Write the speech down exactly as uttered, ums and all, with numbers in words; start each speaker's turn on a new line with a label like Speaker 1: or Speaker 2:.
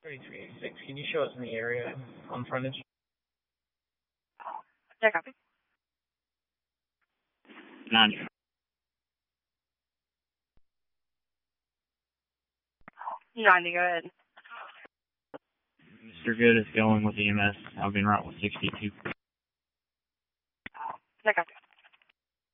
Speaker 1: thirty-three eighty-six, can you show us in the area on frontage?
Speaker 2: Yeah, copy.
Speaker 3: Nine.
Speaker 2: ninety, go ahead.
Speaker 3: Mister Good is going with E M S. I'll be en route with sixty-two.
Speaker 2: Yeah, copy.